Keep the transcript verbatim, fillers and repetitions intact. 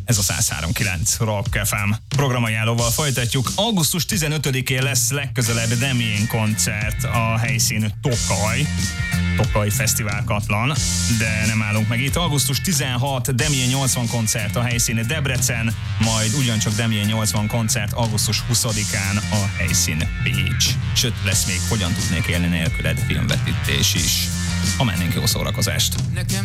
Ez a száz három kilenc Rock ef em. Programajánlóval folytatjuk. augusztus tizenötödikén lesz legközelebb Damien koncert, a helyszín Tokaj. Tokaj Fesztivál Katlan, de nem állunk meg itt. augusztus tizenhatodika Damien nyolcvan koncert, a helyszín Debrecen, majd ugyancsak Damien nyolcvan koncert augusztus huszadikán a helyszín Pécs. Sőt, lesz még Hogyan tudnék élni nélküled filmvetítés is. Ha mennénk, jó szórakozást! Nekem